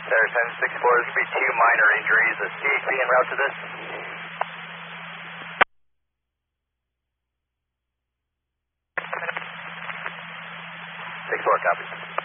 There's 10-6-4, this will be 2 minor injuries. Is CHP en route to this? 6-4, copy.